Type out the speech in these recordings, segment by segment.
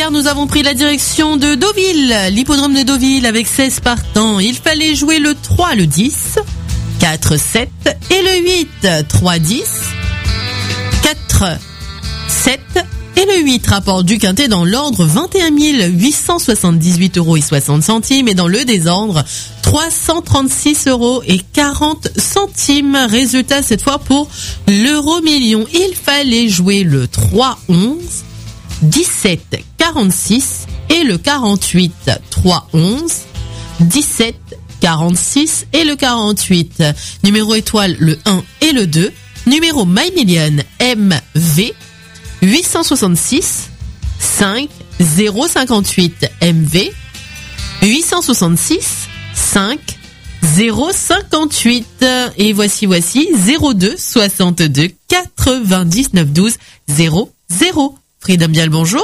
Nous avons pris la direction de Deauville, l'hippodrome de Deauville avec 16 partants. Il fallait jouer le 3, le 10, 4, 7 et le 8. 3, 10, 4, 7 et le 8. Rapport du quintet dans l'ordre 21 878 € et 60 centimes et dans le désordre 336 € et 40 centimes. Résultat cette fois pour l'euro million. Il fallait jouer le 3, 11, 17, 46 et le 48. 3, 11, 17, 46 et le 48. Numéro étoile le 1 et le 2. Numéro My Million MV 866 5 058 MV 866 5 058 et voici 02 62 99 12 00. Freedom Dial, bonjour.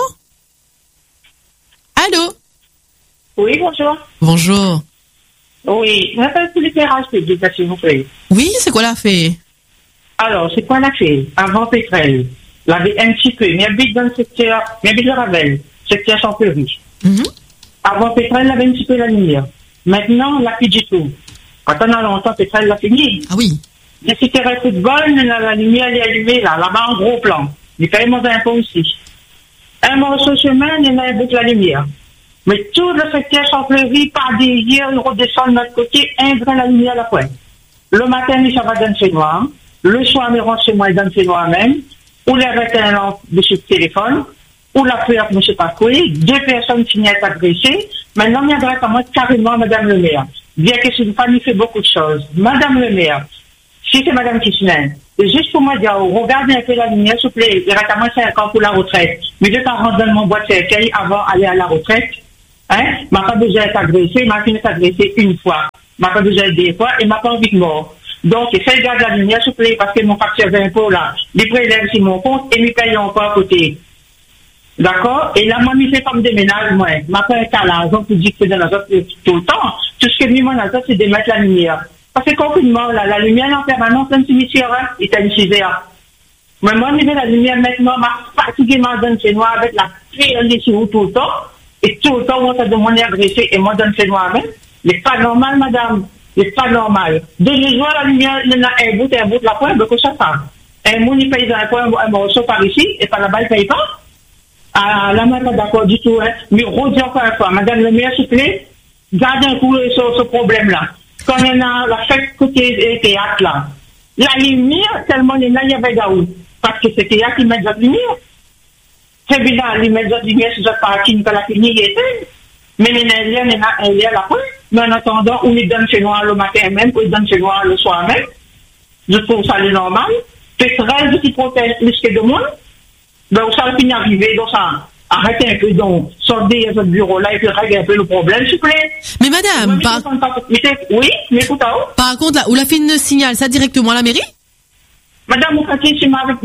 Allô? Oui, bonjour. Bonjour. Oui, je m'appelle pour l'éclairage public, s'il vous plaît. Oui, c'est quoi la fée? Alors, c'est quoi la fée? Avant Pétrel, l'avait un petit peu, mais habite dans le secteur, mais habite le Ravel, secteur Champlery. Avant Pétrel, l'avait un petit peu la lumière. Maintenant, la plus du tout. Quand on a longtemps, Pétrel l'a fini. Ah oui. Les secteurs football, la lumière est allumée là-bas en gros plan. Les paiements d'impôts aussi. Un morceau de chemin, il y en a avec la lumière. Mais tout le secteur Champlery, par derrière, il redescend de notre côté, un grain la lumière à la pointe. Le matin, il va dans chez moi. Le soir, il rentre chez moi, il donne chez moi même. Ou les un lampe de ce téléphone. Ou la fleur, je ne sais pas quoi. 2 personnes finissent à agresser. Maintenant, il y a à moi carrément Madame le maire. Bien que cette famille fait beaucoup de choses. Madame le maire, si c'est Madame Kissner, juste pour moi dire, regardez un peu la lumière, s'il vous plaît, il y a récemment 5 ans pour la retraite. Mes 2 parents donnent mon boîte de cercueil avant d'aller à la retraite. M'a pas besoin d'être agressé, m'a fini d'être agressé une fois. M'a pas besoin d'être 2 fois et m'a pas envie de mort. Donc, faites garde la lumière, s'il vous plaît, parce que mon facteur d'impôt là, les prélèvent sur mon compte et me payent encore à côté. D'accord? Et là, moi, je fais comme des ménages, moi. M'a pas un calage, on peut dire que c'est dans la zone tout le temps. Tout ce que je dans la zone, c'est de mettre la lumière. Parce que confinement, là, la lumière en permanence, c'est un cimetière, et t'as une chisère. Mais moi, je mets la lumière maintenant, m'a fatigué ma donne chez moi avec la craie sur vous tout le temps. Et tout le temps, on t'a demandé agressé et moi, donne chez moi même. C'est pas normal, madame. C'est pas normal. De nos jours, la lumière, il y en a un bout de la pointe, donc ça part. Un monde, il paye un morceau par ici, et par là-bas, il paye pas. Ah, là, moi, pas d'accord du tout, Mais redis encore une fois, madame le maire, s'il vous plaît, gardez un coup sur ce problème-là. Quand il y en a la fête côté théâtre, là, la lumière, tellement il y avait gaou. Parce que c'est théâtre qui met de la lumière. C'est bien, ils mettent de la lumière sur cette partie, quand la fini, il était. Mais il y a un lien là, mais en attendant, on les donne chez nous le matin même, ou ils donnent chez nous le soir même. Je trouve ça le normal. C'est 13 qui protègent plus que de monde. Donc, ça va finir arriver, donc ça, arrêtez un peu, donc, sortez votre bureau là et puis réglez un peu le problème, s'il vous plaît. Mais madame, oui, mais écoutez. Par contre, là, où la fille signale ça directement à la mairie? Madame, mon quartier, si m'avait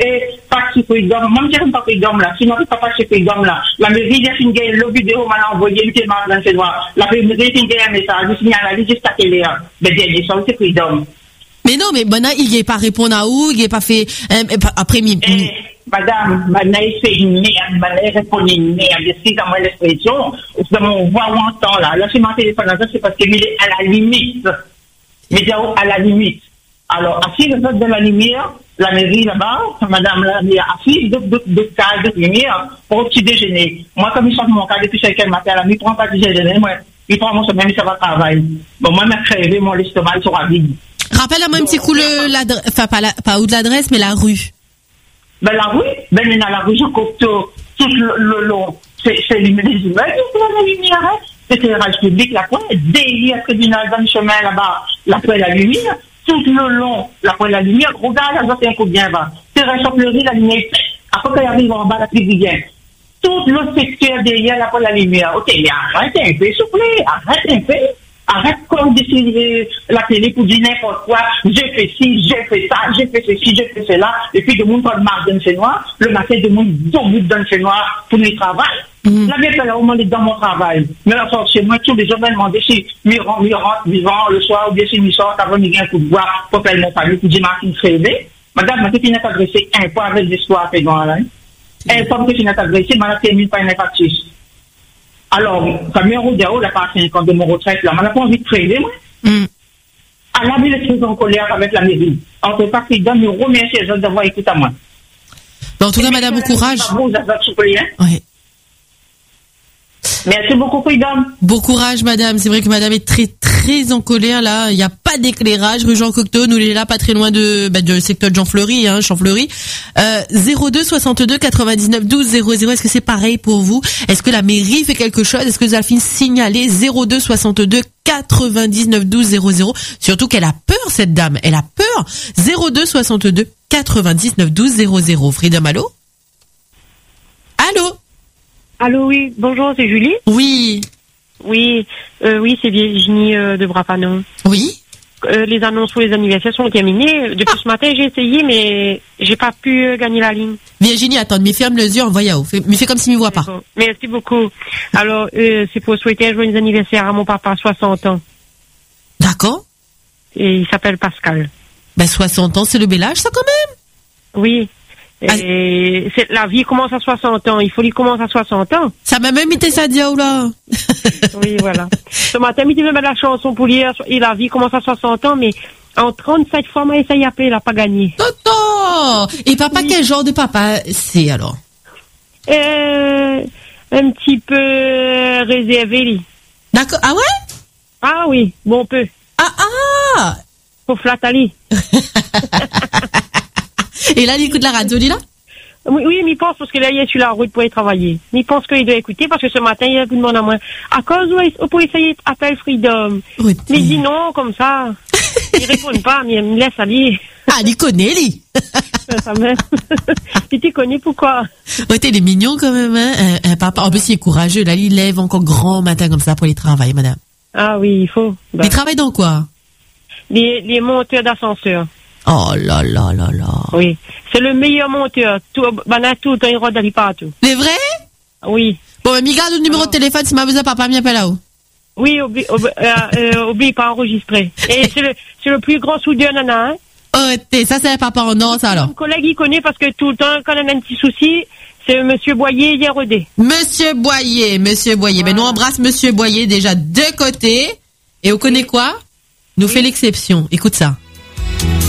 pas si Freedom, moi, je ne pas Freedom là, si m'avait pas passé Freedom là, la mairie, il a fini le vidéo, m'a envoyé, il était mal dans ses doigts. La mairie, il a un message, il signale la vie, juste à télé, mais dernier, ça, c'est Freedom. Mais non, mais maintenant, il n'est pas répondu à où, il n'est pas fait, après midi. Madame, il fait une merde, il répond une merde, excusez-moi l'expression, on voit où on entend là. Là, c'est mon téléphone, là, c'est parce qu'il est à la limite. Mais à la limite. Alors, assis de la lumière, la mairie là-bas, madame là, il y a assis de cas de lumière pour le petit déjeuner. Moi, comme il sort mon cas depuis 5 heures matin, il ne prend pas de déjeuner, moi, il prend mon semaine, il s'en va travailler. Bon, moi, je crevé, mon estomac sera vide. Rappelle-moi un petit coup l'adresse, enfin, pas où de l'adresse, mais la rue. Ben, la rue, il y a la rue, je coupe tout le long. C'est les immeubles, la lumière, c'est l'éclairage public, la pointe, derrière le tribunal dans le chemin là-bas, la pointe, la lumière. Tout le long, la pointe de la lumière, regarde, la zone, c'est un coup bien bas. C'est Champlery, la lumière, après qu'elle arrive en bas, la pluie vient. Tout le secteur derrière la pointe de la lumière. Ok, mais arrête un peu, s'il vous plaît, arrête un peu. Arrête comme de la télé pour dire n'importe quoi. J'ai fait ci, j'ai fait ça, j'ai fait ceci, j'ai fait cela. Et puis, de monde pas de marque dans le noir. Le matin, de monde debout dans le noir pour le travail. La vie est là, au moment dans mon travail. Mais là, chez moi, tous les jours, me demander si je rentre vivant le soir ou bien si je sors avant de un coup de bois pour faire mon famille pour dire Martine Frévé. Madame, ma copine n'a pas dressé un point avec l'histoire fait dans là. Elle, comme que je n'ai pas agressé, m'a terminé par une factus. Alors, comme un rodéo, la part 5 ans de mon retraite, là, m'a pas envie de traîner, moi. Elle a mis les choses en colère avec la mairie. En tout cas, il donne nous remercier les autres d'avoir écouté à moi. En tout cas, madame, bon courage. Ouais. Merci beaucoup, Freedom. Bon courage, madame. C'est vrai que madame est très, très en colère, là. Il n'y a pas d'éclairage. Rue Jean Cocteau, nous, il est là, pas très loin de secteur de Jean Fleury, Champfleury. 02 62 99 12 00. Est-ce que c'est pareil pour vous? Est-ce que la mairie fait quelque chose? Est-ce que Zalphine signalé 02 62 99 12 00? Surtout qu'elle a peur, cette dame. Elle a peur. 02 62 99 12 00. Freedom, allô? Allô? Allô, oui, bonjour, c'est Julie. Oui. Oui, c'est Virginie de Brapanon. Oui. Les annonces pour les anniversaires sont terminées. Depuis ce matin, j'ai essayé, mais j'ai pas pu gagner la ligne. Virginie, attends, mais ferme les yeux, envoie Yao. Mais fais comme s'il ne me voit pas. Bon. Merci beaucoup. Alors, c'est pour souhaiter un joyeux anniversaire à mon papa, 60 ans. D'accord. Et il s'appelle Pascal. 60 ans, c'est le bel âge, ça, quand même? Oui. Et la vie commence à 60 ans. Il faut qu'il commence à 60 ans. Ça m'a même été ça, Diao, là. Oui, voilà. Ce matin, il m'a mis la chanson pour lire. Et la vie commence à 60 ans, mais en 37 fois, m'a essayé d'appeler, il n'a pas gagné. Toto! Et papa, oui. Quel genre de papa c'est, alors? Un petit peu réservé, lui. D'accord. Ah ouais? Ah oui, bon peu. Ah! Pour flatter. Et là, il écoute la radio, lui, là? Oui, mais il pense, parce que là, il est sur la route pour y travailler. Mais il pense qu'il doit écouter, parce que ce matin, il a vous demandé à moi, à cause où pour essayer d'appeler Freedom. Oui. Mais il dit non, comme ça. Il répond pas, mais il me laisse aller. Ah, il connaît, lui. Ça même. Et tu connais pourquoi? Ouais, t'es mignon, quand même, hein, un papa. En plus, il est courageux, là, il lève encore grand matin, comme ça, pour aller travailler, madame. Ah oui, il faut. Il travaille dans quoi? Les monteurs d'ascenseur. Oh là là là là. Oui, c'est le meilleur monteur. Tout, il rôde partout. C'est vrai? Oui. Bon, mais garde le numéro de téléphone si m'a besoin, papa, m'y appelle là-haut. Oui, oublie pas enregistrer. Et c'est le plus grand soudeur, nana, hein? Oh, ça c'est un papa en or, ça, alors. Mon collègue, il connaît parce que tout le temps, quand on a un petit souci, c'est Monsieur Boyer, il est rodé. Monsieur Boyer. Voilà. Ben, nous embrasse Monsieur Boyer déjà de côté. Et on connaît quoi? Nous fait l'exception. Écoute ça.